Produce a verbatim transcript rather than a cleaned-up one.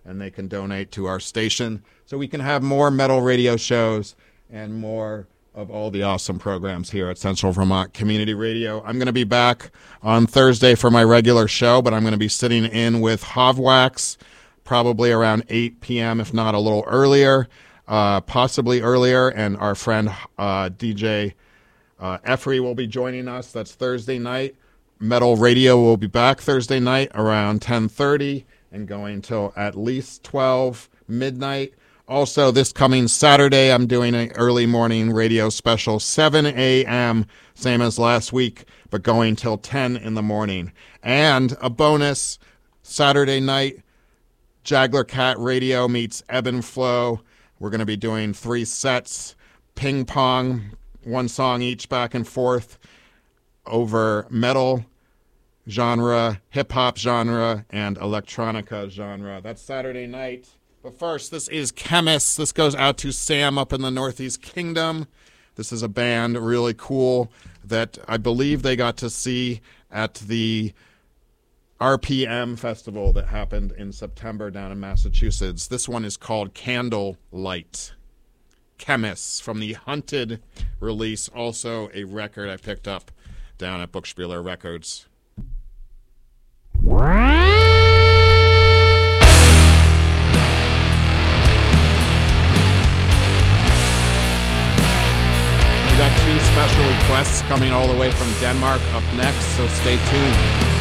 and they can donate to our station so we can have more metal radio shows and more of all the awesome programs here at Central Vermont Community Radio. I'm going to be back on Thursday for my regular show, but I'm going to be sitting in with Hovwax probably around eight p.m., if not a little earlier, uh, possibly earlier, and our friend uh, D J uh, Effrey will be joining us. That's Thursday night. Metal Radio will be back Thursday night around ten thirty and going till at least twelve midnight. Also, this coming Saturday, I'm doing an early morning radio special, seven a.m., same as last week, but going till ten in the morning. And a bonus, Saturday night, Jagler Cat Radio meets Ebb and Flow. We're going to be doing three sets, ping pong, one song each back and forth over metal genre, hip-hop genre, and electronica genre. That's Saturday night. But first, this is Chemist. This goes out to Sam up in the Northeast Kingdom. This is a band, really cool, that I believe they got to see at the R P M festival that happened in September down in Massachusetts. This one is called Candlelight. Chemists from the Hunted release, also a record I picked up down at Bookspieler Records. We got two special requests coming all the way from Denmark up next, so stay tuned.